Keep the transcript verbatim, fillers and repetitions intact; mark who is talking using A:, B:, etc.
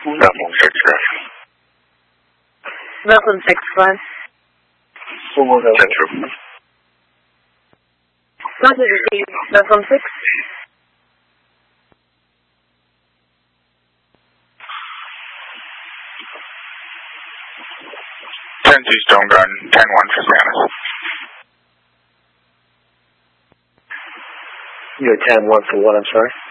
A: Malcolm six, Griff.
B: Malcolm six, five.
A: Central.
B: Message received. Malcolm six.
A: ten two Stone Garden, ten one for Spanish.
C: You're ten one for what, I'm sorry?